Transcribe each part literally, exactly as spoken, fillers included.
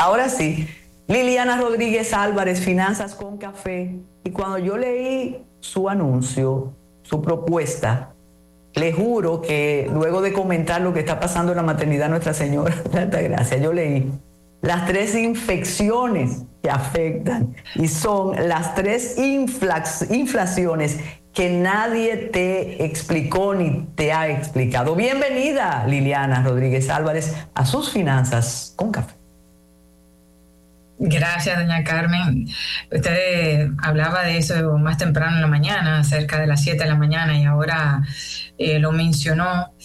Ahora sí, Liliana Rodríguez Álvarez, Finanzas con Café. Y cuando yo leí su anuncio, su propuesta, le juro que luego de comentar lo que está pasando en la maternidad Nuestra Señora de Altagracia, yo leí las tres infecciones que afectan y son las tres inflax, inflaciones que nadie te explicó ni te ha explicado. Bienvenida, Liliana Rodríguez Álvarez, a sus Finanzas con Café. Gracias, doña Carmen. Usted hablaba de eso más temprano en la mañana, cerca de las siete de la mañana, y ahora eh, lo mencionó.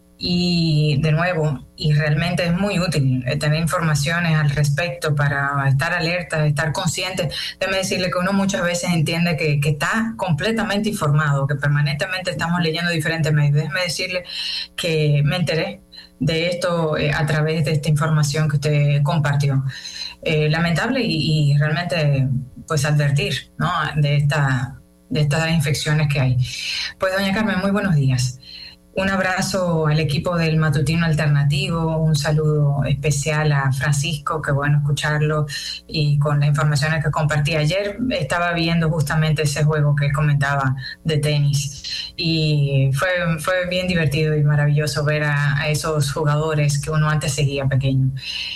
Y de nuevo, y realmente es muy útil tener informaciones al respecto para estar alerta, estar consciente. Déjeme decirle que uno muchas veces entiende que, que está completamente informado, que permanentemente estamos leyendo diferentes medios. Déjeme decirle que me enteré de esto eh, a través de esta información que usted compartió. Eh, lamentable y, y realmente pues advertir, ¿no?, de, esta, de estas infecciones que hay. Pues doña Carmen, muy buenos días. Un abrazo al equipo del Matutino Alternativo, un saludo especial a Francisco, qué bueno escucharlo, y con las informaciones que compartí ayer, estaba viendo justamente ese juego que comentaba de tenis, y fue, fue bien divertido y maravilloso ver a, a esos jugadores que uno antes seguía pequeño.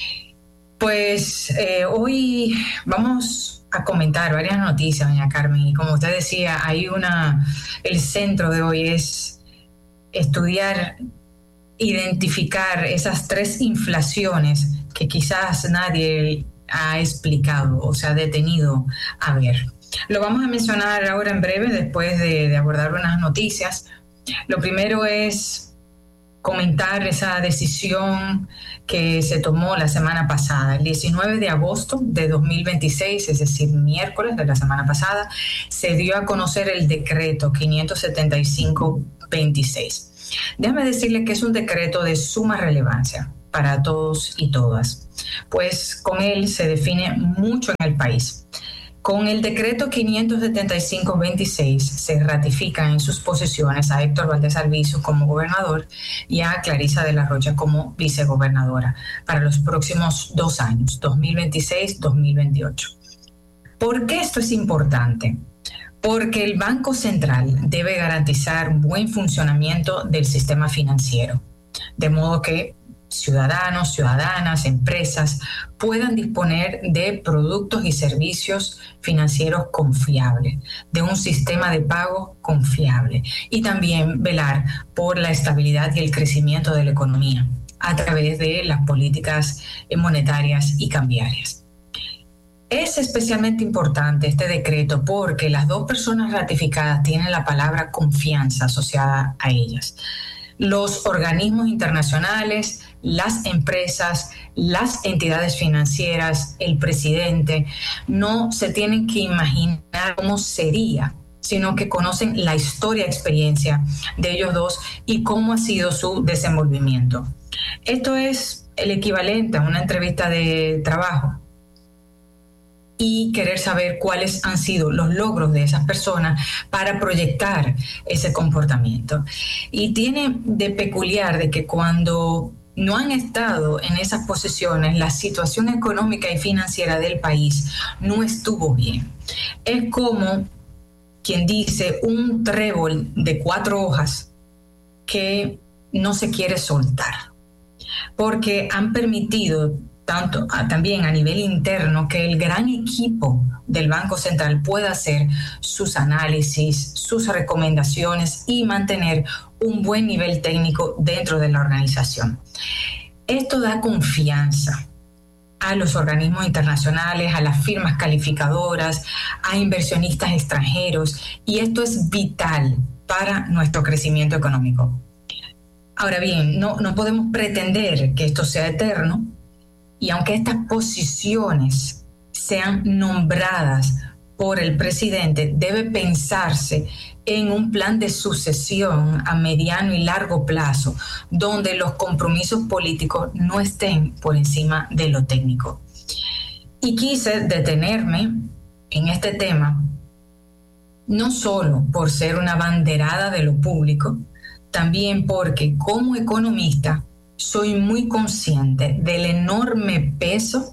Pues eh, hoy vamos a comentar varias noticias, doña Carmen, y como usted decía, hay una, el centro de hoy es estudiar, identificar esas tres inflaciones que quizás nadie ha explicado o se ha detenido a ver. Lo vamos a mencionar ahora en breve, después de, de abordar unas noticias. Lo primero es comentar esa decisión que se tomó la semana pasada, el diecinueve de agosto de dos mil veintiséis, es decir, miércoles de la semana pasada, se dio a conocer el decreto quinientos setenta y cinco veintiséis. Déjame decirle que es un decreto de suma relevancia para todos y todas, pues con él se define mucho en el país. Con el decreto quinientos setenta y cinco veintiséis se ratifican en sus posesiones a Héctor Valdés Albizu como gobernador y a Clarisa de la Rocha como vicegobernadora para los próximos dos años, dos mil veintiséis dos mil veintiocho. ¿Por qué esto es importante? Porque el Banco Central debe garantizar un buen funcionamiento del sistema financiero, de modo que ciudadanos, ciudadanas, empresas puedan disponer de productos y servicios financieros confiables, de un sistema de pago confiable y también velar por la estabilidad y el crecimiento de la economía a través de las políticas monetarias y cambiarias. Es especialmente importante este decreto porque las dos personas ratificadas tienen la palabra confianza asociada a ellas. Los organismos internacionales, las empresas, las entidades financieras, el presidente, no se tienen que imaginar cómo sería, sino que conocen la historia, experiencia de ellos dos y cómo ha sido su desenvolvimiento. Esto es el equivalente a una entrevista de trabajo y querer saber cuáles han sido los logros de esas personas para proyectar ese comportamiento. Y tiene de peculiar de que cuando no han estado en esas posiciones, la situación económica y financiera del país no estuvo bien. Es como quien dice un trébol de cuatro hojas que no se quiere soltar, porque han permitido tanto también a nivel interno que el gran equipo del Banco Central pueda hacer sus análisis, sus recomendaciones y mantener un buen nivel técnico dentro de la organización. Esto da confianza a los organismos internacionales, a las firmas calificadoras, a inversionistas extranjeros, y esto es vital para nuestro crecimiento económico. Ahora bien, no, no podemos pretender que esto sea eterno, y aunque estas posiciones sean nombradas por el presidente, debe pensarse en un plan de sucesión a mediano y largo plazo, donde los compromisos políticos no estén por encima de lo técnico. Y quise detenerme en este tema, no solo por ser una banderada de lo público, también porque como economista soy muy consciente del enorme peso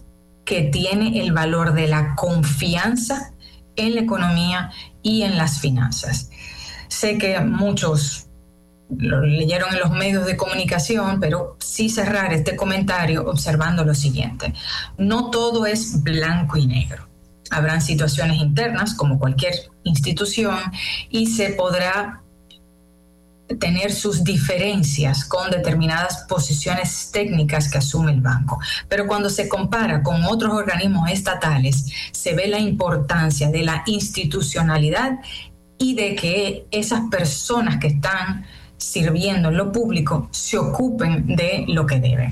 que tiene el valor de la confianza en la economía y en las finanzas. Sé que muchos lo leyeron en los medios de comunicación, pero sí cerrar este comentario observando lo siguiente. No todo es blanco y negro. Habrán situaciones internas, como cualquier institución, y se podrá tener sus diferencias con determinadas posiciones técnicas que asume el banco. Pero cuando se compara con otros organismos estatales, se ve la importancia de la institucionalidad y de que esas personas que están sirviendo en lo público se ocupen de lo que deben.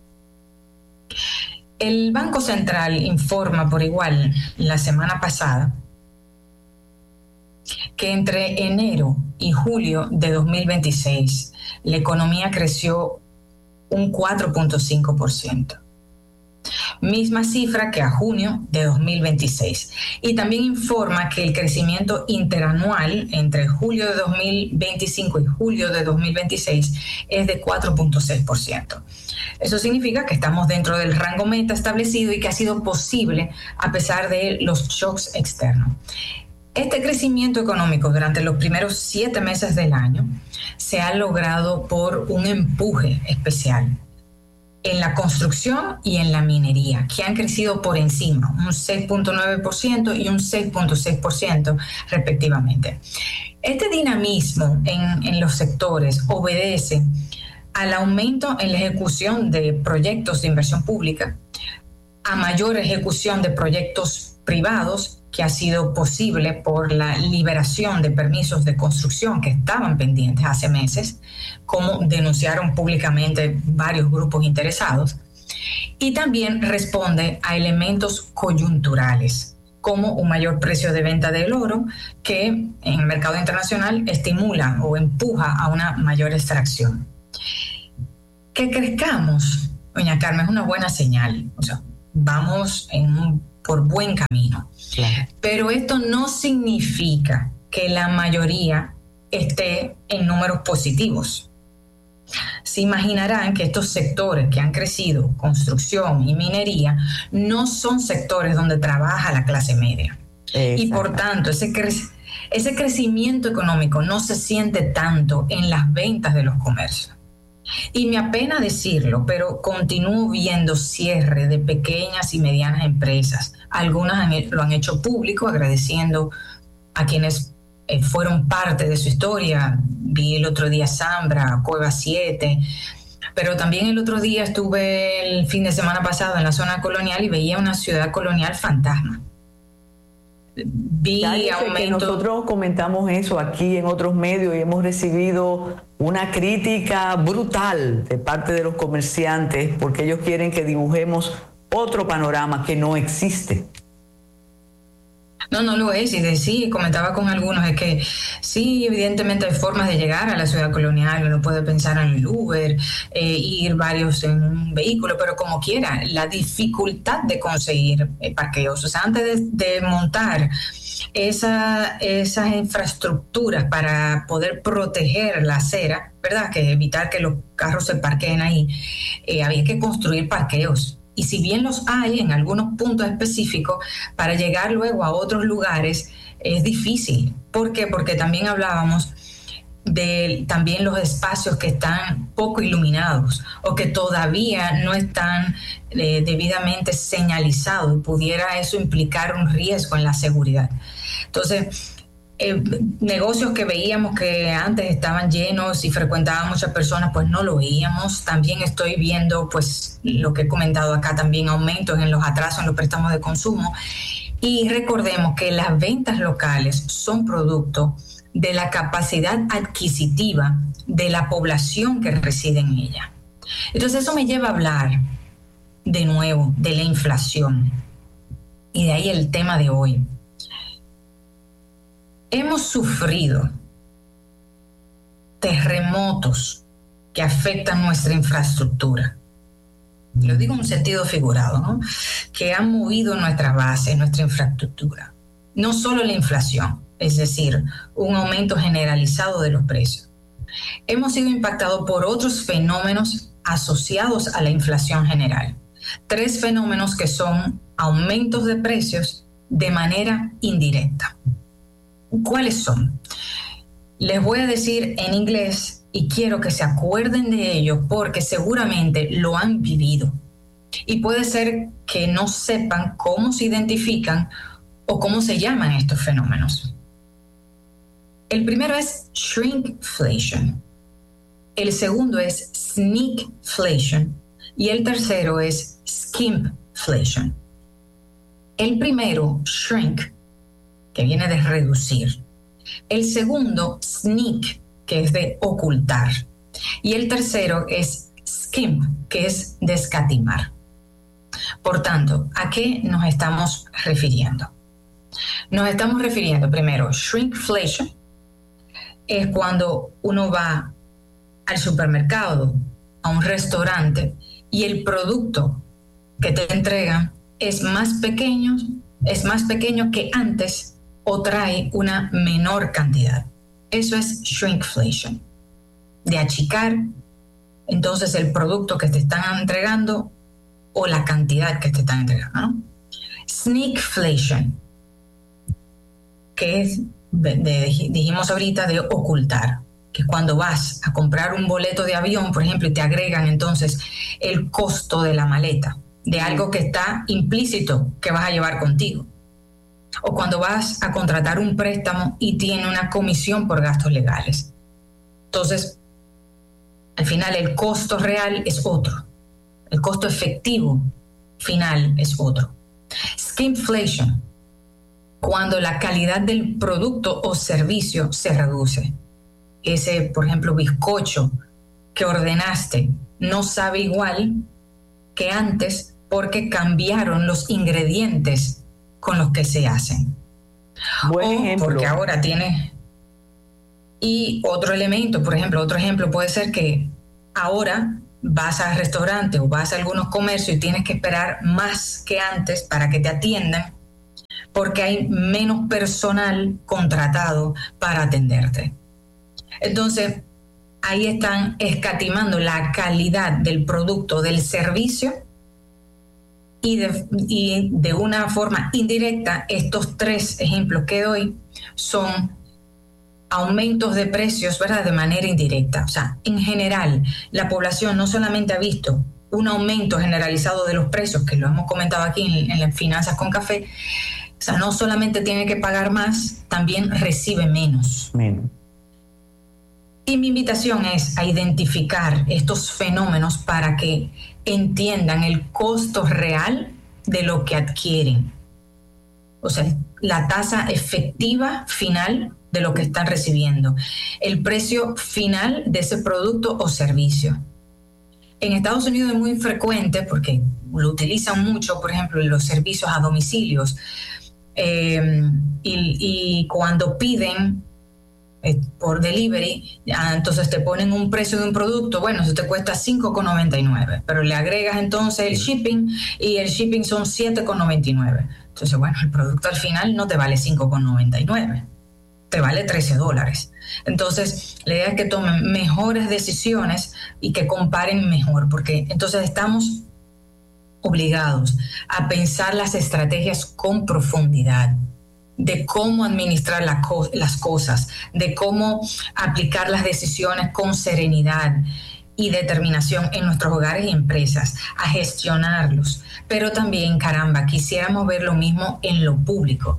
El Banco Central informa por igual la semana pasada que entre enero y julio de dos mil veintiséis la economía creció un cuatro punto cinco por ciento. Misma cifra que a junio de dos mil veintiséis. Y también informa que el crecimiento interanual entre julio de dos mil veinticinco y julio de dos mil veintiséis es de cuatro punto seis por ciento. Eso significa que estamos dentro del rango meta establecido y que ha sido posible a pesar de los shocks externos. Este crecimiento económico durante los primeros siete meses del año se ha logrado por un empuje especial en la construcción y en la minería, que han crecido por encima, un seis punto nueve por ciento y un seis punto seis por ciento respectivamente. Este dinamismo en, en los sectores obedece al aumento en la ejecución de proyectos de inversión pública, a mayor ejecución de proyectos privados, que ha sido posible por la liberación de permisos de construcción que estaban pendientes hace meses, como denunciaron públicamente varios grupos interesados, y también responde a elementos coyunturales, como un mayor precio de venta del oro, que en el mercado internacional estimula o empuja a una mayor extracción. Que crezcamos, doña Carmen, es una buena señal, o sea, vamos en un, por buen camino. Claro. Pero esto no significa que la mayoría esté en números positivos. Se imaginarán que estos sectores que han crecido, construcción y minería, no son sectores donde trabaja la clase media. Exacto. Y por tanto, ese, cre- ese crecimiento económico no se siente tanto en las ventas de los comercios. Y me apena decirlo, pero continúo viendo cierre de pequeñas y medianas empresas. Algunas han, lo han hecho público, agradeciendo a quienes eh, fueron parte de su historia. Vi el otro día Zambra, Cueva siete, pero también el otro día estuve el fin de semana pasado en la zona colonial y veía una ciudad colonial fantasma. Vi aumento. Que nosotros comentamos eso aquí en otros medios y hemos recibido una crítica brutal de parte de los comerciantes porque ellos quieren que dibujemos otro panorama que no existe. No, no lo es, y de, sí, comentaba con algunos, es que sí, evidentemente hay formas de llegar a la ciudad colonial, uno puede pensar en el Uber, eh, ir varios en un vehículo, pero como quiera, la dificultad de conseguir eh, parqueos, o sea, antes de, de montar esa, esas infraestructuras para poder proteger la acera, ¿verdad?, que evitar que los carros se parqueen ahí, eh, había que construir parqueos. Y si bien los hay en algunos puntos específicos, para llegar luego a otros lugares es difícil. ¿Por qué? Porque también hablábamos de también los espacios que están poco iluminados o que todavía no están eh, debidamente señalizados y pudiera eso implicar un riesgo en la seguridad. Entonces, Eh, negocios que veíamos que antes estaban llenos y frecuentaban muchas personas, pues no lo veíamos. También estoy viendo, pues lo que he comentado acá, también aumentos en los atrasos en los préstamos de consumo. Y recordemos que las ventas locales son producto de la capacidad adquisitiva de la población que reside en ella. Entonces eso me lleva a hablar de nuevo de la inflación. Y de ahí el tema de hoy. Hemos sufrido terremotos que afectan nuestra infraestructura. Lo digo en un sentido figurado, ¿no? Que han movido nuestra base, nuestra infraestructura. No solo la inflación, es decir, un aumento generalizado de los precios. Hemos sido impactados por otros fenómenos asociados a la inflación general. Tres fenómenos que son aumentos de precios de manera indirecta. ¿Cuáles son? Les voy a decir en inglés y quiero que se acuerden de ello porque seguramente lo han vivido. Y puede ser que no sepan cómo se identifican o cómo se llaman estos fenómenos. El primero es shrinkflation. El segundo es sneakflation. Y el tercero es skimpflation. El primero, shrink, que viene de reducir. El segundo, sneak, que es de ocultar. Y el tercero es skimp, que es de escatimar. Por tanto, ¿a qué nos estamos refiriendo? Nos estamos refiriendo primero, shrinkflation es cuando uno va al supermercado, a un restaurante y el producto que te entregan es más pequeño, es más pequeño que antes o trae una menor cantidad. Eso es shrinkflation, de achicar entonces el producto que te están entregando o la cantidad que te están entregando, ¿no? Sneakflation, que es, de, de, dijimos ahorita, de ocultar, que es cuando vas a comprar un boleto de avión, por ejemplo, y te agregan entonces el costo de la maleta, de algo que está implícito que vas a llevar contigo. O cuando vas a contratar un préstamo y tiene una comisión por gastos legales. Entonces, al final el costo real es otro. El costo efectivo final es otro. Skimpflation, cuando la calidad del producto o servicio se reduce. Ese, por ejemplo, bizcocho que ordenaste no sabe igual que antes porque cambiaron los ingredientes con los que se hacen. Buen o ejemplo. Porque ahora tiene... Y otro elemento, por ejemplo, otro ejemplo puede ser que ahora vas al restaurante o vas a algunos comercios y tienes que esperar más que antes para que te atiendan porque hay menos personal contratado para atenderte. Entonces, ahí están escatimando la calidad del producto, del servicio, y de, y de una forma indirecta, estos tres ejemplos que doy son aumentos de precios, ¿verdad?, de manera indirecta. O sea, en general, la población no solamente ha visto un aumento generalizado de los precios, que lo hemos comentado aquí en, en las finanzas con café, o sea, no solamente tiene que pagar más, también recibe menos. Menos. Y mi invitación es a identificar estos fenómenos para que entiendan el costo real de lo que adquieren. O sea, la tasa efectiva final de lo que están recibiendo, el precio final de ese producto o servicio. En Estados Unidos es muy frecuente, porque lo utilizan mucho, por ejemplo, los servicios a domicilios, eh, y, y cuando piden eh, por delivery, ya, entonces te ponen un precio de un producto, bueno, eso te cuesta cinco con noventa y nueve, pero le agregas entonces el shipping y el shipping son siete con noventa y nueve. Entonces, bueno, el producto al final no te vale cinco con noventa y nueve. Te vale trece dólares. Entonces, la idea es que tomen mejores decisiones y que comparen mejor, porque entonces estamos obligados a pensar las estrategias con profundidad, de cómo administrar la co- las cosas, de cómo aplicar las decisiones con serenidad y determinación en nuestros hogares y empresas, a gestionarlos. Pero también, caramba, quisiéramos ver lo mismo en lo público.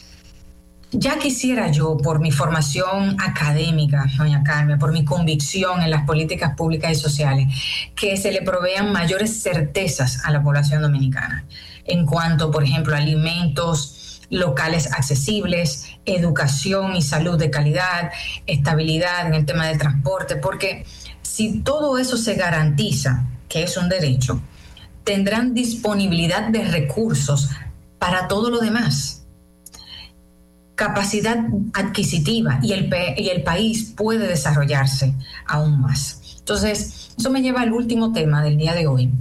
Ya quisiera yo, por mi formación académica, doña Carmen, por mi convicción en las políticas públicas y sociales, que se le provean mayores certezas a la población dominicana en cuanto, por ejemplo, a alimentos locales accesibles, educación y salud de calidad, estabilidad en el tema del transporte, porque si todo eso se garantiza, que es un derecho, tendrán disponibilidad de recursos para todo lo demás. Capacidad adquisitiva y el, y el país puede desarrollarse aún más. Entonces, eso me lleva al último tema del día de hoy,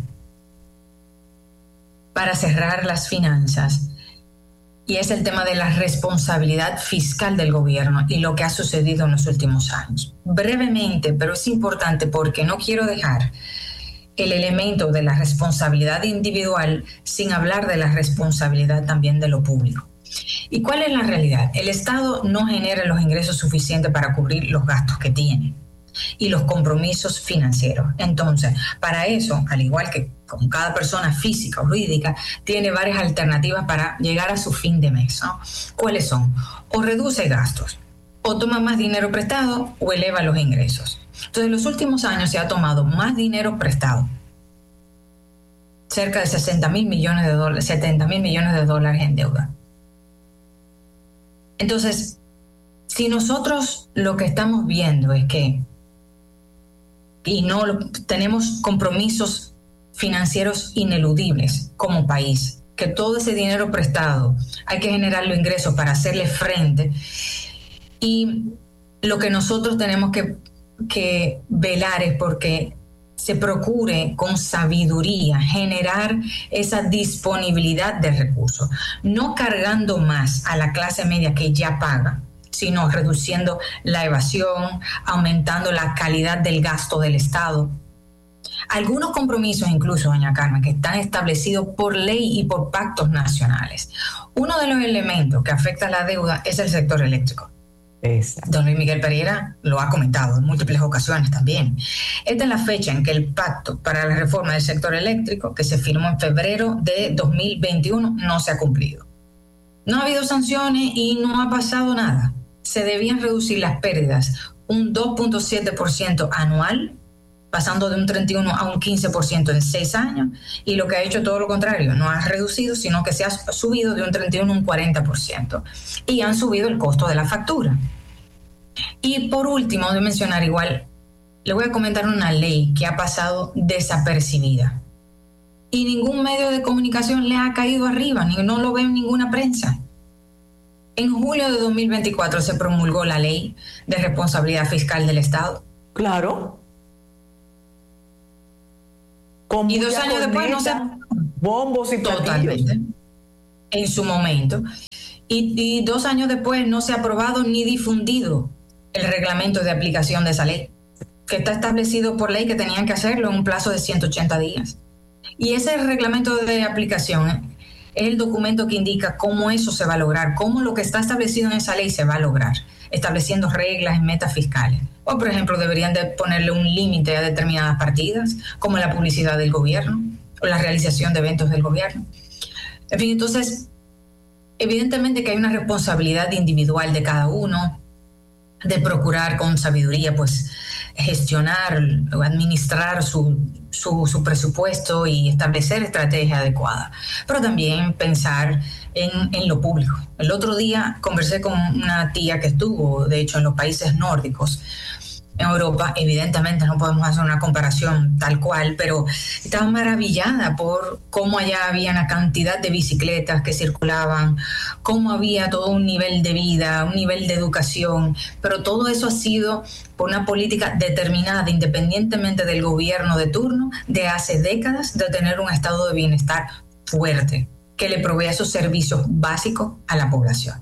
para cerrar las finanzas, y es el tema de la responsabilidad fiscal del gobierno y lo que ha sucedido en los últimos años. Brevemente, pero es importante porque no quiero dejar el elemento de la responsabilidad individual sin hablar de la responsabilidad también de lo público. ¿Y cuál es la realidad? El Estado no genera los ingresos suficientes para cubrir los gastos que tiene y los compromisos financieros. Entonces, para eso, al igual que con cada persona física o jurídica, tiene varias alternativas para llegar a su fin de mes, ¿no? ¿Cuáles son? O reduce gastos, o toma más dinero prestado, o eleva los ingresos. Entonces, en los últimos años se ha tomado más dinero prestado, cerca de sesenta mil millones de dólares, setenta mil millones de dólares en deuda. Entonces, si nosotros lo que estamos viendo es que, y no lo, tenemos compromisos financieros ineludibles como país, que todo ese dinero prestado hay que generar los ingresos para hacerle frente, y lo que nosotros tenemos que, que velar es porque se procure con sabiduría generar esa disponibilidad de recursos, no cargando más a la clase media que ya paga, sino reduciendo la evasión, aumentando la calidad del gasto del Estado. Algunos compromisos incluso, doña Carmen, que están establecidos por ley y por pactos nacionales. Uno de los elementos que afecta a la deuda es el sector eléctrico. Exacto. Don Luis Miguel Pereira lo ha comentado en múltiples ocasiones también. Esta es la fecha en que el pacto para la reforma del sector eléctrico, que se firmó en febrero de dos mil veintiuno, no se ha cumplido. No ha habido sanciones y no ha pasado nada. Se debían reducir las pérdidas un dos punto siete por ciento anual, pasando de un treinta y uno a un quince por ciento en seis años, y lo que ha hecho todo lo contrario, no ha reducido, sino que se ha subido de un treinta y uno a un cuarenta por ciento, y han subido el costo de la factura. Y por último, de mencionar igual, le voy a comentar una ley que ha pasado desapercibida, y ningún medio de comunicación le ha caído arriba, ni no lo ve en ninguna prensa. En julio de dos mil veinticuatro se promulgó la Ley de Responsabilidad Fiscal del Estado. Claro. Con y dos años después no se... bombos y platillos. Totalmente. En su momento. Y, y dos años después no se ha aprobado ni difundido el reglamento de aplicación de esa ley, que está establecido por ley que tenían que hacerlo en un plazo de ciento ochenta días. Y ese reglamento de aplicación es el documento que indica cómo eso se va a lograr, cómo lo que está establecido en esa ley se va a lograr, estableciendo reglas y metas fiscales. O, por ejemplo, deberían de ponerle un límite a determinadas partidas, como la publicidad del gobierno o la realización de eventos del gobierno. En fin, entonces, evidentemente que hay una responsabilidad individual de cada uno de procurar con sabiduría, pues, gestionar o administrar su, su, su presupuesto y establecer estrategias adecuadas, pero también pensar en, en lo público. El otro día conversé con una tía que estuvo, de hecho, en los países nórdicos, en Europa. Evidentemente no podemos hacer una comparación tal cual, pero estaba maravillada por cómo allá había una cantidad de bicicletas que circulaban, cómo había todo un nivel de vida, un nivel de educación, pero todo eso ha sido por una política determinada, independientemente del gobierno de turno, de hace décadas, de tener un estado de bienestar fuerte, que le provea esos servicios básicos a la población.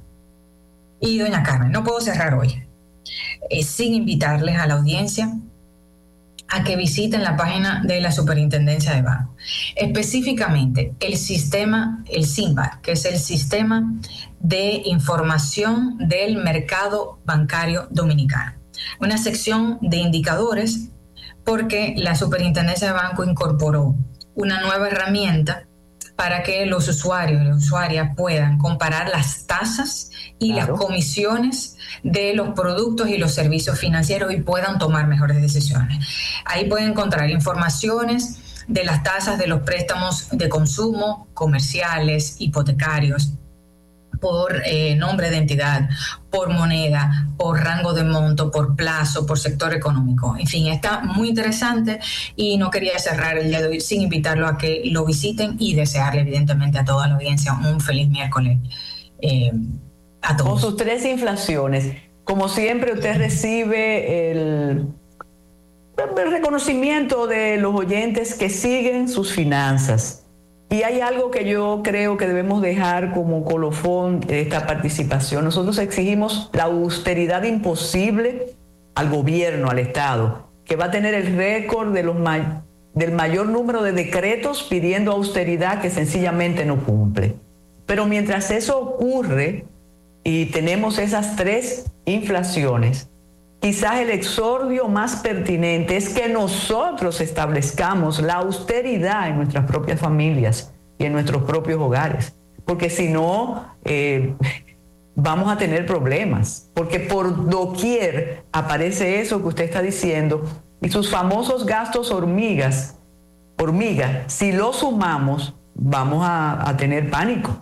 Y doña Carmen, no puedo cerrar hoy Eh, sin invitarles a la audiencia a que visiten la página de la Superintendencia de Bancos, específicamente el sistema, el SINBAD, que es el Sistema de Información del Mercado Bancario Dominicano, una sección de indicadores, porque la Superintendencia de Bancos incorporó una nueva herramienta para que los usuarios y las usuarias puedan comparar las tasas y claro. las comisiones de los productos y los servicios financieros y puedan tomar mejores decisiones. Ahí pueden encontrar informaciones de las tasas de los préstamos de consumo, comerciales, hipotecarios, por eh, nombre de entidad, por moneda, por rango de monto, por plazo, por sector económico. En fin, está muy interesante y no quería cerrar el día de hoy sin invitarlo a que lo visiten y desearle evidentemente a toda la audiencia un feliz miércoles eh, a todos. Con sus tres inflaciones, como siempre usted recibe el, el reconocimiento de los oyentes que siguen sus finanzas. Y hay algo que yo creo que debemos dejar como colofón de esta participación. Nosotros exigimos la austeridad imposible al gobierno, al Estado, que va a tener el récord de los, ma- del mayor número de decretos pidiendo austeridad que sencillamente no cumple. Pero mientras eso ocurre y tenemos esas tres inflaciones, quizás el exordio más pertinente es que nosotros establezcamos la austeridad en nuestras propias familias y en nuestros propios hogares, porque si no, eh, vamos a tener problemas, porque por doquier aparece eso que usted está diciendo y sus famosos gastos hormigas, hormiga, si lo sumamos, vamos a, a tener pánico.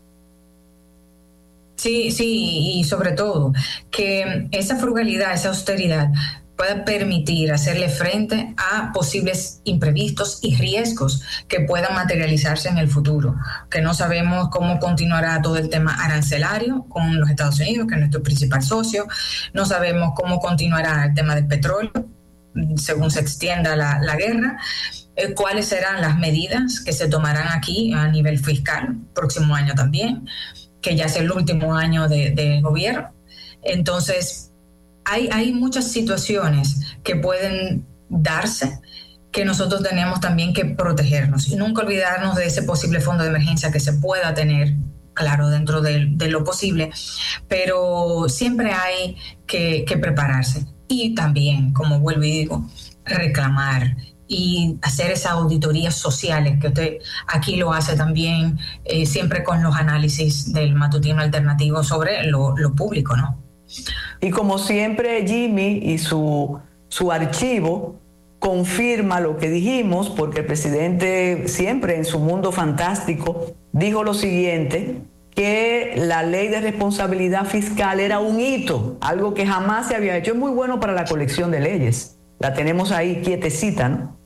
Sí, sí, y sobre todo que esa frugalidad, esa austeridad pueda permitir hacerle frente a posibles imprevistos y riesgos que puedan materializarse en el futuro, que no sabemos cómo continuará todo el tema arancelario con los Estados Unidos, que es nuestro principal socio, no sabemos cómo continuará el tema del petróleo según se extienda la, la guerra, eh, cuáles serán las medidas que se tomarán aquí a nivel fiscal, próximo año también, que ya es el último año de, de gobierno. Entonces, hay, hay muchas situaciones que pueden darse que nosotros tenemos también que protegernos y nunca olvidarnos de ese posible fondo de emergencia que se pueda tener, claro, dentro de, de lo posible, pero siempre hay que, que prepararse y también, como vuelvo y digo, reclamar y hacer esas auditorías sociales, que usted aquí lo hace también, eh, siempre con los análisis del matutino alternativo sobre lo, lo público, ¿no? Y como siempre, Jimmy y su, su archivo confirma lo que dijimos, porque el presidente siempre en su mundo fantástico dijo lo siguiente, que la ley de responsabilidad fiscal era un hito, algo que jamás se había hecho. Es muy bueno para la colección de leyes. La tenemos ahí quietecita, ¿no?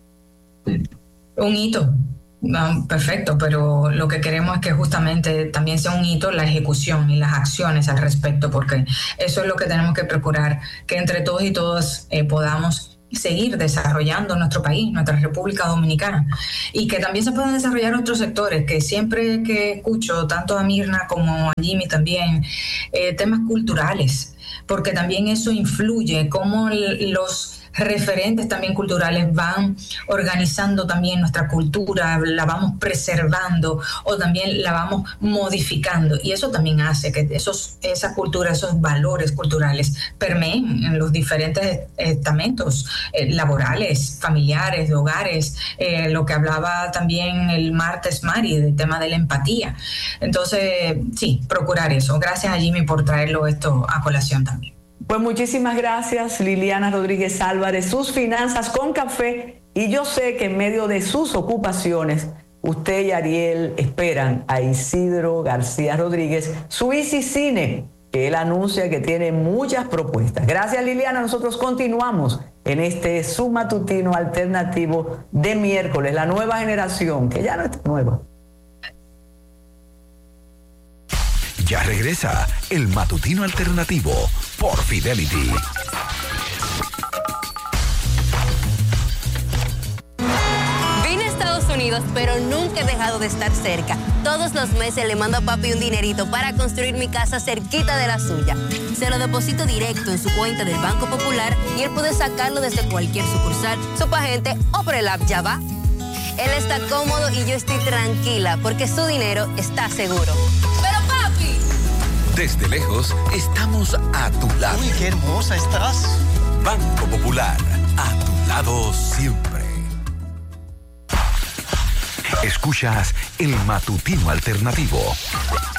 Un hito, um, perfecto, pero lo que queremos es que justamente también sea un hito la ejecución y las acciones al respecto, porque eso es lo que tenemos que procurar, que entre todos y todas eh, podamos seguir desarrollando nuestro país, nuestra República Dominicana, y que también se puedan desarrollar otros sectores, que siempre que escucho, tanto a Mirna como a Jimmy también, eh, temas culturales, porque también eso influye, cómo los referentes también culturales van organizando también nuestra cultura, la vamos preservando o también la vamos modificando, y eso también hace que esos, esa cultura, esos valores culturales permeen en los diferentes estamentos eh, laborales, familiares, de hogares, eh, lo que hablaba también el martes Mari, del tema de la empatía. Entonces, sí, procurar eso. Gracias a Jimmy por traerlo esto a colación también. Pues muchísimas gracias, Liliana Rodríguez Álvarez, sus finanzas con café, y yo sé que en medio de sus ocupaciones, usted y Ariel esperan a Isidro García Rodríguez, su Easy Cine, que él anuncia que tiene muchas propuestas. Gracias, Liliana, nosotros continuamos en este su matutino alternativo de miércoles, la nueva generación, que ya no es nueva. Ya regresa el matutino alternativo por Fidelity. Vine a Estados Unidos, pero nunca he dejado de estar cerca. Todos los meses le mando a papi un dinerito para construir mi casa cerquita de la suya. Se lo deposito directo en su cuenta del Banco Popular y él puede sacarlo desde cualquier sucursal, Superagente o por el app Ya Va. Él está cómodo y yo estoy tranquila porque su dinero está seguro. ¡Pero papi! Desde lejos, estamos a tu lado. ¡Uy, qué hermosa estás! Banco Popular, a tu lado siempre. Escuchas el matutino alternativo.